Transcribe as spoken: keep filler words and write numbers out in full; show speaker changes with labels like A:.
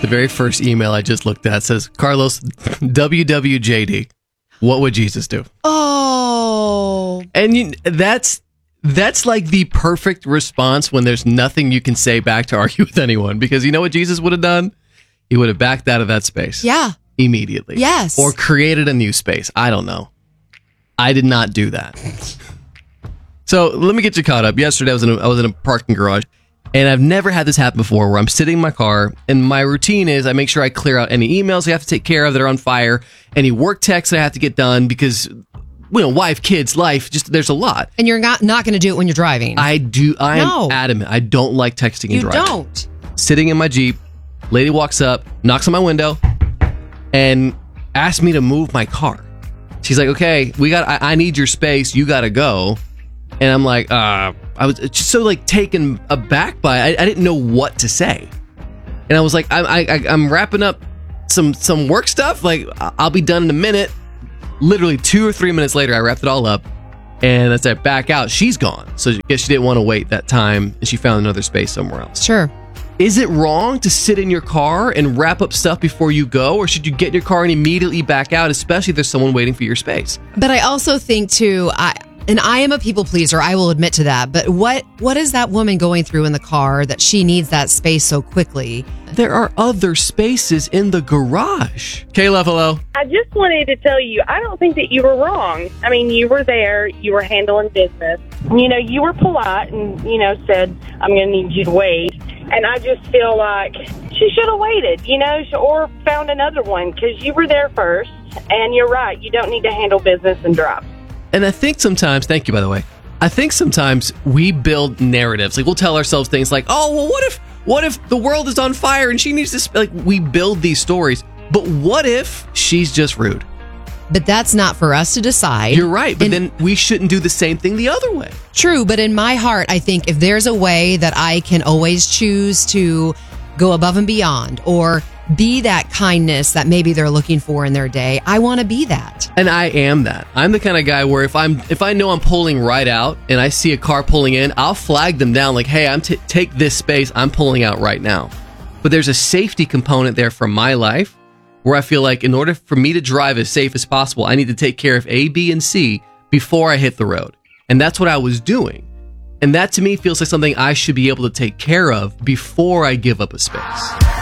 A: The very first email I just looked at says, Carlos, W W J D, what would Jesus do?
B: Oh.
A: And you, that's that's like the perfect response when there's nothing you can say back to argue with anyone. Because you know what Jesus would have done? He would have backed out of that space.
B: Yeah.
A: Immediately.
B: Yes.
A: Or created a new space. I don't know. I did not do that. So let me get you caught up. Yesterday I was in a, I was in a parking garage. And I've never had this happen before where I'm sitting in my car and my routine is I make sure I clear out any emails I have to take care of that are on fire, any work texts that I have to get done because, you know, wife, kids, life, just there's a lot.
B: And you're not, not going to do it when you're driving.
A: I do. I
B: no.
A: am adamant. I don't like texting and
B: you
A: driving.
B: You don't.
A: Sitting in my Jeep, lady walks up, knocks on my window, and asks me to move my car. She's like, okay, we got. I, I need your space. You got to go. And I'm like, uh, I was just so like taken aback by it. I, I didn't know what to say. And I was like, I, I, I'm wrapping up some some work stuff. Like, I'll be done in a minute. Literally two or three minutes later, I wrapped it all up. And as I back out, she's gone. So I guess she didn't want to wait that time. And she found another space somewhere else.
B: Sure.
A: Is it wrong to sit in your car and wrap up stuff before you go? Or should you get in your car and immediately back out, especially if there's someone waiting for your space?
B: But I also think, too, I... And I am a people pleaser, I will admit to that. But what what is that woman going through in the car that she needs that space so quickly?
A: There are other spaces in the garage. Kayla, hello.
C: I just wanted to tell you, I don't think that you were wrong. I mean, you were there, you were handling business. You know, you were polite and, you know, said, I'm going to need you to wait. And I just feel like she should have waited, you know, or found another one because you were there first. And you're right, you don't need to handle business and drive.
A: And I think sometimes, thank you, by the way, I think sometimes we build narratives. Like, we'll tell ourselves things like, oh, well, what if what if the world is on fire and she needs to, sp-? like, we build these stories. But what if she's just rude?
B: But that's not for us to decide.
A: You're right. But
B: and
A: then we shouldn't do the same thing the other way.
B: True. But in my heart, I think if there's a way that I can always choose to go above and beyond or be that kindness that maybe they're looking for in their day, I want to be that.
A: And I am that. I'm the kind of guy where if I'm if I know I'm pulling right out and I see a car pulling in, I'll flag them down like, hey, I'm t- take this space. I'm pulling out right now. But there's a safety component there for my life where I feel like in order for me to drive as safe as possible, I need to take care of A, B, and C before I hit the road. And that's what I was doing. And that to me feels like something I should be able to take care of before I give up a space.